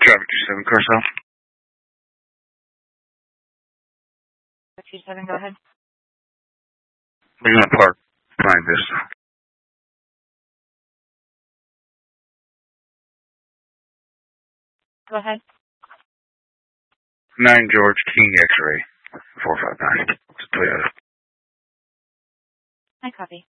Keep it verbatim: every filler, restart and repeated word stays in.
Traffic two seven, Carcel. two seven, go ahead. We're going to park behind this. Go ahead. nine George King X-ray. four five nine. It's a Toyota. I copy.